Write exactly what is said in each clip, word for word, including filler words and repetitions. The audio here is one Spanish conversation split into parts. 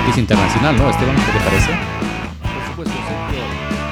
noticia internacional, ¿no, Esteban? ¿Qué te parece? Por supuesto, Sergio.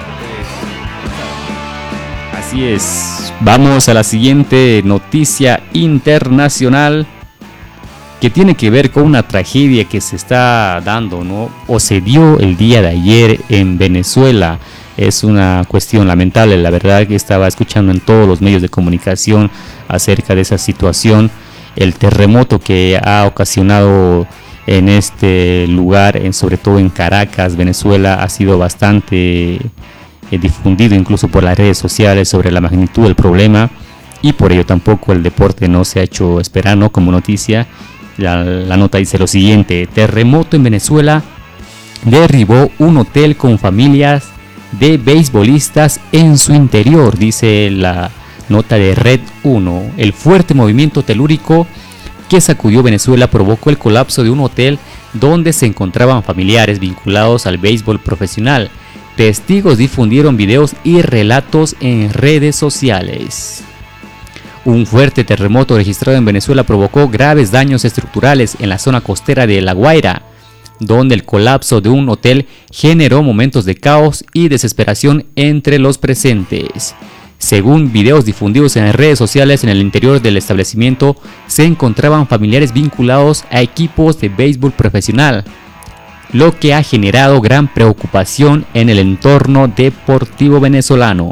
Pues, Así es. Vamos a la siguiente noticia internacional que tiene que ver con una tragedia que se está dando, ¿no? O se dio el día de ayer en Venezuela. Es una cuestión lamentable, la verdad, que estaba escuchando en todos los medios de comunicación acerca de esa situación. El terremoto que ha ocasionado en este lugar, en, sobre todo en Caracas, Venezuela, ha sido bastante eh, difundido incluso por las redes sociales sobre la magnitud del problema, y por ello tampoco el deporte no se ha hecho esperar, ¿no?, como noticia. La, la nota dice lo siguiente: terremoto en Venezuela derribó un hotel con familias de beisbolistas en su interior, dice la nota de Red uno. El fuerte movimiento telúrico que sacudió Venezuela provocó el colapso de un hotel donde se encontraban familiares vinculados al béisbol profesional. Testigos difundieron videos y relatos en redes sociales. Un fuerte terremoto registrado en Venezuela provocó graves daños estructurales en la zona costera de La Guaira, donde el colapso de un hotel generó momentos de caos y desesperación entre los presentes. Según videos difundidos en las redes sociales, en el interior del establecimiento se encontraban familiares vinculados a equipos de béisbol profesional, lo que ha generado gran preocupación en el entorno deportivo venezolano.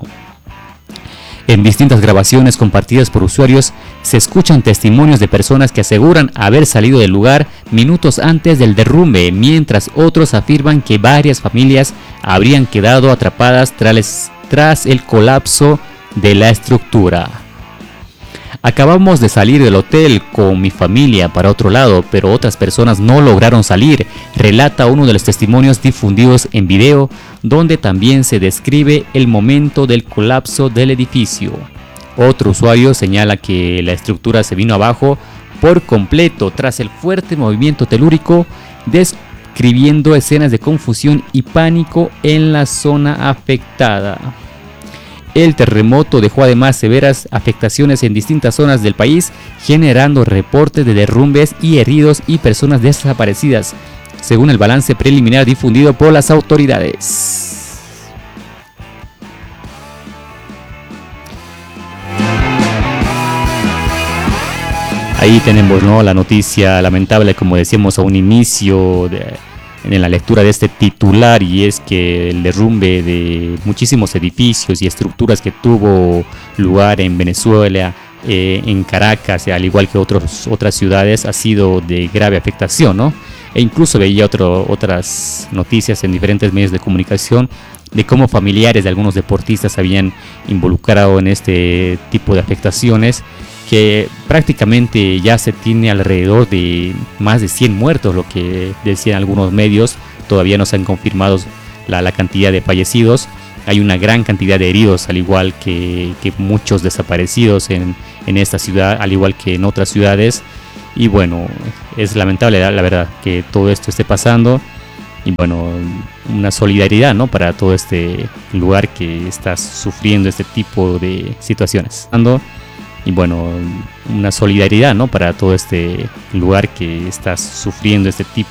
En distintas grabaciones compartidas por usuarios se escuchan testimonios de personas que aseguran haber salido del lugar minutos antes del derrumbe, mientras otros afirman que varias familias habrían quedado atrapadas tras, tras el colapso de la estructura. Acabamos de salir del hotel con mi familia para otro lado, pero otras personas no lograron salir, relata uno de los testimonios difundidos en video, donde también se describe el momento del colapso del edificio. Otro usuario señala que la estructura se vino abajo por completo tras el fuerte movimiento telúrico, describiendo escenas de confusión y pánico en la zona afectada. El terremoto dejó además severas afectaciones en distintas zonas del país, generando reportes de derrumbes y heridos y personas desaparecidas, según el balance preliminar difundido por las autoridades. Ahí tenemos, ¿no?, la noticia lamentable, como decíamos a un inicio de, en la lectura de este titular, y es que el derrumbe de muchísimos edificios y estructuras que tuvo lugar en Venezuela, eh, en Caracas, al igual que otros, otras ciudades, ha sido de grave afectación, ¿no? E incluso veía otro, otras noticias en diferentes medios de comunicación de cómo familiares de algunos deportistas se habían involucrado en este tipo de afectaciones, que prácticamente ya se tiene alrededor de más de cien muertos, lo que decían algunos medios. Todavía no se han confirmado la, la cantidad de fallecidos. Hay una gran cantidad de heridos, al igual que, que muchos desaparecidos en, en esta ciudad, al igual que en otras ciudades. Y bueno, es lamentable, la, la verdad, que todo esto esté pasando. Y bueno, una solidaridad, ¿no?, para todo este lugar que está sufriendo este tipo de situaciones. Y bueno, una solidaridad, ¿no?, para todo este lugar que está sufriendo este tipo